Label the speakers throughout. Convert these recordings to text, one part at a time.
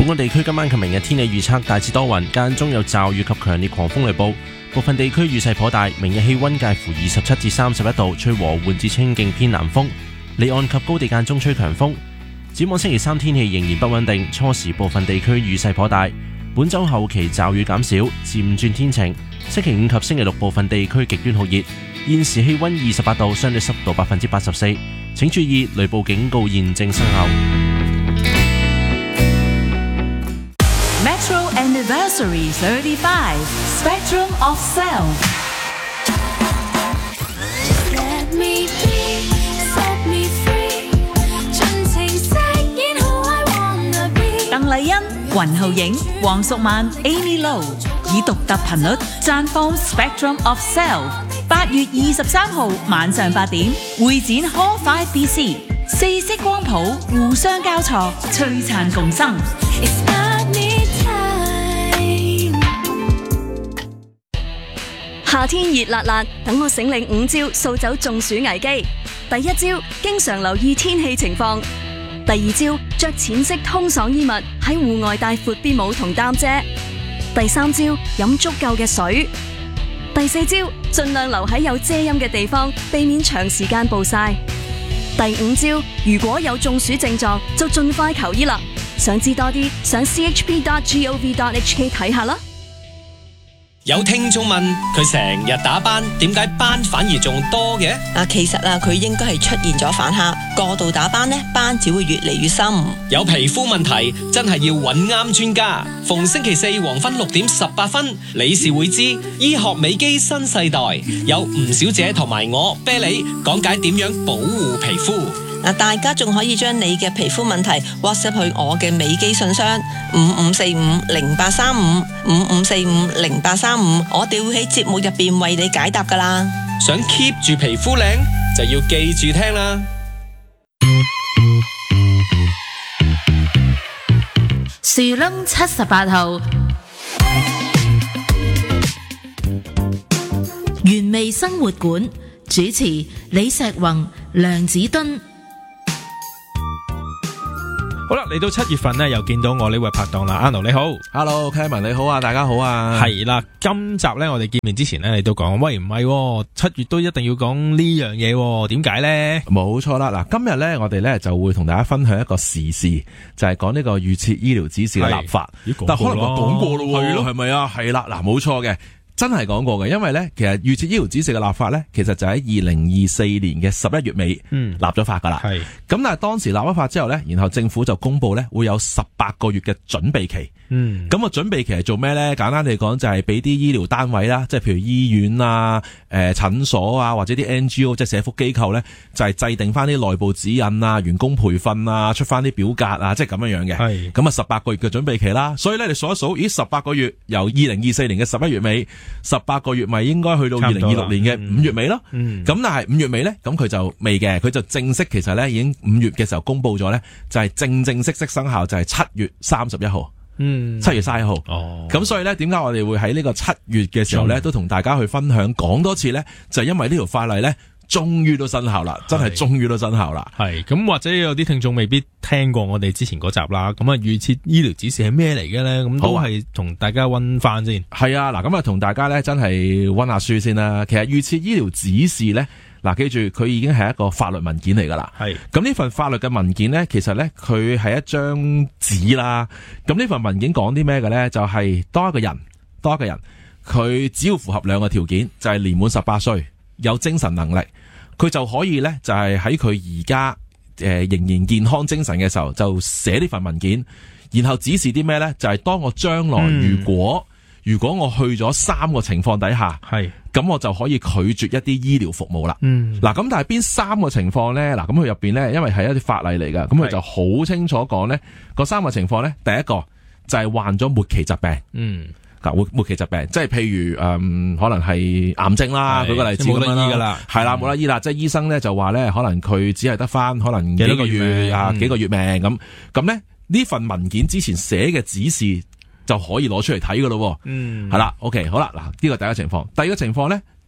Speaker 1: 港地區今晚及明日天氣預測大致多雲，間中有驟雨及強烈狂風雷暴，部分地區雨勢頗大。明日氣溫介乎27至31度，吹和緩至清勁偏南風，離岸及高地間中吹強風。展望星期三天氣仍然不穩定，初時部分地區雨勢頗大。本週後期驟雨減少，漸轉天晴。星期五及星期六部分地區極端酷熱。現時氣溫28度，相對濕度84%。請注意雷暴警告現正生效。
Speaker 2: Metro Anniversary 35 Spectrum of Sound。
Speaker 3: Let me be, set me free， 盡情飾演 who I wanna be。
Speaker 2: 鄧麗欣、雲浩影、黃淑曼、Amy Low 以獨特頻率綻放 Spectrum of Self。 8月23號晚上8點，會展 Hall 5BC， 四色光譜互相交錯，璀璨共生。
Speaker 3: It's not me time。
Speaker 4: 夏天熱辣辣，等我醒領5招掃走中暑危機。第一招，經常留意天氣情況。第二招，着淺色通爽衣物，喺戶外帶闊啲帽同擔遮。第三招，飲足夠嘅水。第四招，盡量留喺有遮陰嘅地方，避免長時間暴曬。第五招，如果有中暑症狀，就盡快求醫啦。想知多啲，上 chp.gov.hk 睇下啦。
Speaker 5: 有聽眾問佢成日打斑，點解斑反而仲多嘅？
Speaker 6: 其實佢應該係出現咗反黑，過度打斑呢，斑只會越嚟越深。
Speaker 5: 有皮膚問題真係要揾啱專家。逢星期四黃昏6點18分，理事會知醫學美肌新世代，有吳小姐同埋我啤梨講解點樣保護皮膚。
Speaker 6: 大家仲可以將你嘅皮膚問題 WhatsApp 去我嘅美肌信箱55450835 55450835，我哋會喺節目入邊為你解答噶啦。
Speaker 5: 想 keep 住皮膚靚，就要記住聽啦。
Speaker 2: 樹窿78號，原味生活館主持李石宏、梁子敦。
Speaker 7: 好啦，嚟到7月份呢，又見到我呢位拍檔啦，阿奴你好
Speaker 8: ，Hello Kevin 你好啊，大家好啊，
Speaker 7: 係啦，今集呢，我哋見面之前呢，你都講，喂唔係，7月都一定要講呢樣嘢，點解呢？
Speaker 8: 冇錯啦，嗱，今日呢，我哋呢就會同大家分享一個時事，就係講呢個預設醫療指示嘅立法，但可能我講過咯，係咯，係咪啊？係啦，嗱，冇錯嘅。真係講過嘅，因為咧，其實預設醫療指示嘅立法咧，其實就喺2024年嘅11月尾立咗法噶啦。係咁，但係當時立咗法之後咧，然後政府就公布咧會有18個月嘅準備期。咁個準備期係做咩咧？簡單嚟講就係俾啲醫療單位啦，即係譬如醫院啊、診所啊，或者啲 NGO 即係社福機構咧，就係制定翻啲內部指引啊、員工培訓啊、出翻啲表格啊，即係咁樣樣嘅。係咁啊18個月嘅準備期啦。所以咧，你數一數，咦18個月由2024年嘅11月尾。18個月咪應該去到2026年嘅5月尾咯。咁但係5月尾咧，咁佢就未嘅，佢就正式其實咧已經5月嘅時候公布咗咧，就係正式生效就係7月31號。7月31號。咁所以咧，點解我哋會喺呢個7月嘅時候咧，都同大家去分享講多次咧，就係因為呢條法例咧，終於都生效啦，真係終於都生效啦。
Speaker 7: 係咁，或者有啲聽眾未必聽過我哋之前嗰集啦。咁啊，預設醫療指示係咩嚟嘅咧？咁都係同大家溫翻先。
Speaker 8: 係啊，嗱，咁啊，同大家咧真係溫下書先啦。其實預設醫療指示咧，嗱，記住佢已經係一個法律文件嚟噶啦。係咁呢份法律嘅文件咧，其實咧佢係一張紙啦。咁呢份文件講啲咩嘅咧？就係當一個人，佢只要符合兩個條件，就係年滿18歲，有精神能力，佢就可以咧，就係喺佢而家仍然健康精神嘅時候，就寫呢份文件，然後指示啲咩咧？就係當我將來如果我去咗3個情況底下，咁我就可以拒絕一啲醫療服務啦。嗱，咁但係邊3個情況咧？嗱，咁佢入邊咧，因為係一啲法例嚟噶，咁佢就好清楚講咧，嗰3個情況咧，第一個就係患咗末期疾病。末期疾病，即係譬如可能係癌症啦，舉個例子咁樣啦，係啦，冇得醫啦，即係醫生咧就話咧，可能佢只係得翻可能幾個月幾個月命咁咧，呢份文件之前寫嘅指示就可以攞出嚟睇噶咯。係啦，OK， 好啦，嗱，呢個第一個情況，第二個情況咧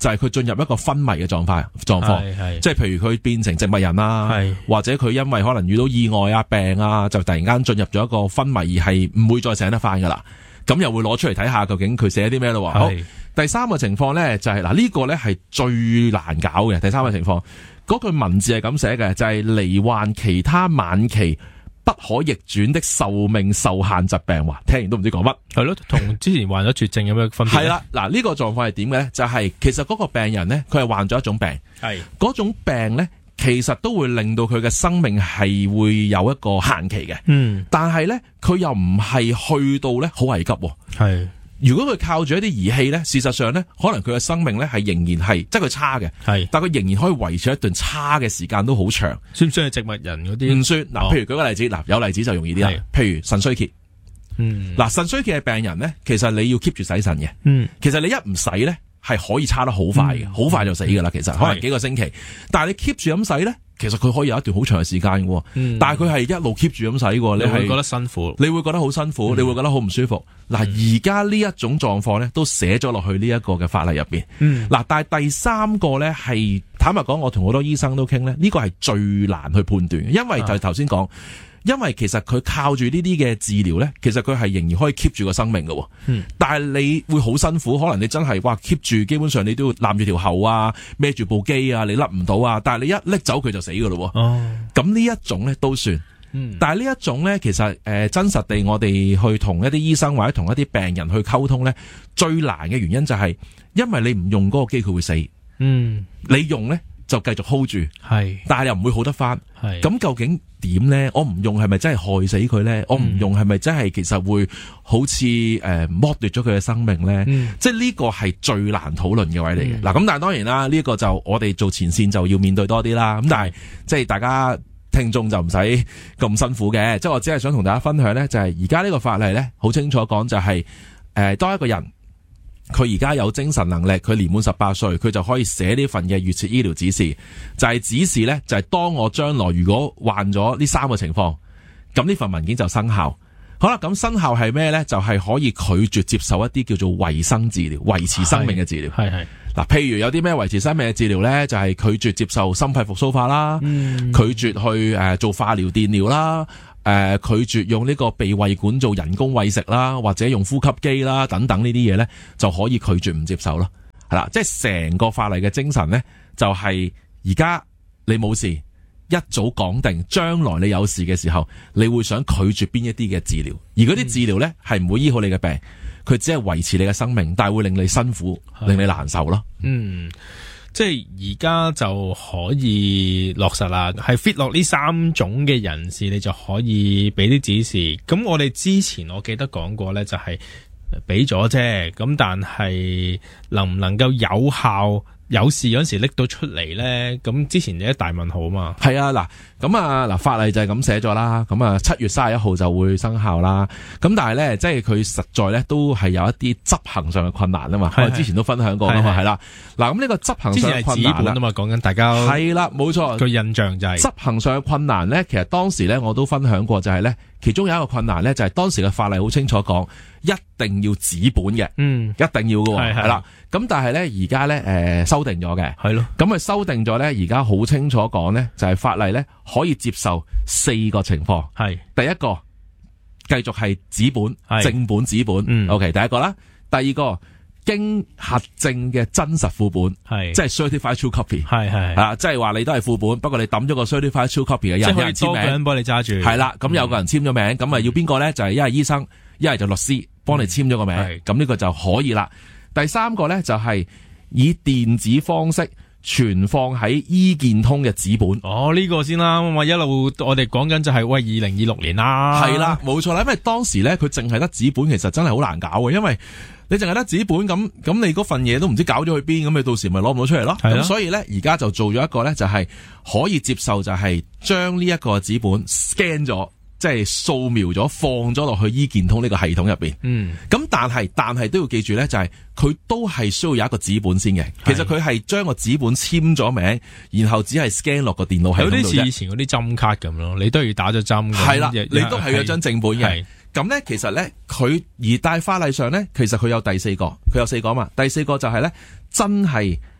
Speaker 8: 就係佢進入一個昏迷嘅狀況，即係譬如佢變成植物人啦，或者佢因為可能遇到意外啊、病啊，就突然間進入咗一個昏迷，而係唔會再醒得翻噶啦。咁又會攞出嚟睇下究竟佢寫啲咩咯。好，第三個情況咧就係嗱，呢個咧係最難搞嘅。第三個情況，嗰句文字係咁寫嘅，就係罹患其他晚期不可逆轉的壽命受限疾病。話聽完都唔知講乜。係咯，同之前患咗絕症有咩分別？係啦，嗱，呢個狀況係點嘅咧？就係其實嗰個病人咧，佢係患咗一種病，係嗰種病咧，其實都會令到佢嘅生命係會有一個限期嘅。但係咧，佢又唔係去到咧好危急。係。如果佢靠住一啲儀器咧，事實上咧，可能佢嘅生命咧係仍然係，即係佢差嘅，係，但佢仍然可以維持一段差嘅時間都好長。算唔算係植物人嗰啲？唔算。嗱，譬如舉個例子，嗱，有例子就容易啲啦。譬如腎衰竭，嗱，腎衰竭嘅病人咧，其實你要 keep 住洗腎嘅，其實你一唔洗咧，係可以差得好快嘅，好快就死噶啦。其實可能幾個星期，但係你 keep 住咁洗咧，其實佢可以有一段好長嘅時間嘅，但係佢係一路 keep 住咁洗嘅，你係覺得辛苦，你會覺得好辛苦，你會覺得好唔舒服。嗱，而家呢一種狀況咧，都寫咗落去呢一個嘅法例入邊。嗱，但係第三個咧係坦白講，我同好多醫生都傾咧，呢個係最難去判斷嘅，因為就係頭先講。因為其實佢靠住呢啲嘅治療咧，其實佢係仍然可以 keep 住個生命嘅，但係你會好辛苦，可能你真係哇 keep 住，基本上你都要攬住條喉啊，孭住部機啊，你甩唔到啊，但係你一拎走佢就死噶咯。咁呢一種咧都算，但係呢一種咧其實真實地我哋去同一啲醫生或者同一啲病人去溝通咧，最難嘅原因就係因為你唔用嗰個機佢會死，你用咧就繼續 hold 住，係，但係又唔會好得翻，係，咁究竟點咧？我唔用係咪真係害死佢咧？我唔用係咪真係其實會好似剝奪咗佢嘅生命咧？即係呢個係最難討論嘅位嚟嘅。嗱，咁但係當然啦，呢個就我哋做前線就要面對多啲啦。咁但係即係大家聽眾就唔使咁辛苦嘅。即係我只係想同大家分享咧，就係而家呢個法例咧好清楚講就係當一個人佢而家有精神能力，佢年滿18歲，佢就可以寫呢份嘅預設醫療指示，就係指示呢，就係當我將來如果患咗呢3個情況，咁呢份文件就生效。好啦，咁生效係咩呢？就係可以拒絕接受一啲叫做維生治療、維持生命嘅治療。係嗱，譬如有啲咩維持生命嘅治療呢？就係拒絕接受心肺復甦法啦，拒絕去做化療、電療啦。拒絕用呢個鼻胃管做人工餵食啦，或者用呼吸機啦等等呢啲嘢呢，就可以拒絕唔接受咯。係啦，即係成個法例嘅精神呢，就係而家你冇事，一早講定，將來你有事嘅時候，你會想拒絕邊一啲嘅治療，而嗰啲治療呢，係唔會醫好你嘅病，佢只係維持你嘅生命，但係會令你辛苦，令你難受咯。
Speaker 7: 即係而家就可以落實啦，係 fit 落呢3種嘅人士，你就可以俾啲指示。咁我哋之前我記得講過呢，就係俾咗啫，咁但係能唔能夠有效？有事嗰時拎到出嚟咧，咁之前有一大問號啊嘛。係啊，嗱，法例就係咁寫咗啦。咁啊，7月31號就會生效啦。咁但係咧，即係佢實在咧都係有一啲執行上嘅困難啊嘛。我哋之前都分享過啊嘛，係啦。嗱，咁呢個執行上嘅困難啊嘛，講緊大家係啦，冇錯。個印象就係執行上嘅困難咧，其實當時咧我都分享過，就係咧。其中有一個困難咧，就係當時嘅法例好清楚講，一定要紙本嘅，一定要嘅，係啦。咁但係咧，而家咧，修訂咗嘅，係咯。咁修訂咗咧，而家好清楚講咧，就係法例咧可以接受4個情況。係第一個，繼續係紙本，正本紙本。OK，第一個啦。第二個，經核證嘅真實副本，係即係 certified true copy， 係即係話你都係副本，不過你抌咗個 certified true copy 嘅人，即係可以多個人幫你揸住，係啦，咁有個人簽咗名，咁啊要邊個咧？就係一係醫生，一係就律師幫你簽咗個名，咁呢個就可以啦。第三個咧就係以電子方式存放喺醫健通嘅紙本。哦，呢個先啦，我一路我哋講緊就係喂2026年啦，係啦，冇錯啦，因為當時咧佢淨係得紙本，其實真係好難搞嘅，因為你淨係得紙本咁你嗰份嘢都唔知搞咗去邊，咁你到時咪攞唔到出嚟咯。咁所以咧，而家就做咗一個咧，就係可以接受，就係將呢一個紙本 scan 咗，即係掃描咗，放咗落去醫健通呢個系統入邊。咁但係都要記住咧，就係佢都係需要有一個紙本先嘅。其實佢係將個紙本簽咗名，然後只係 scan 落個電腦系統度啫。有啲似以前嗰啲針卡咁咯，你都要打咗針。係啦，你都係有張正本嘅。咁咧，其實咧，但係法例上咧，其實佢有第4個，佢有4個嘛。第4個就係咧，真係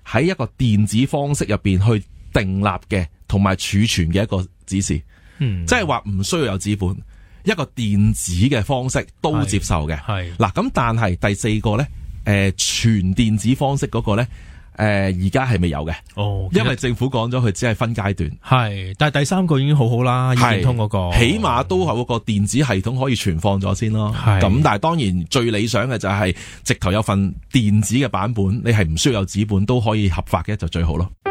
Speaker 8: 喺一個電子方式入邊去訂立嘅同埋儲存嘅一個指示，即係話唔需要有紙本，一個電子嘅方式都接受嘅。係嗱，咁但係第四個咧，全電子方式嗰個咧。而家係未有嘅，因為政府講咗佢只係分階段，係，但係第三個已經好好啦，易電通嗰個，起碼都係嗰個電子系統可以存放咗先咯。咁但係當然最理想嘅就係直頭有份電子嘅版本，你係唔需要有紙本都可以合法嘅就最好咯。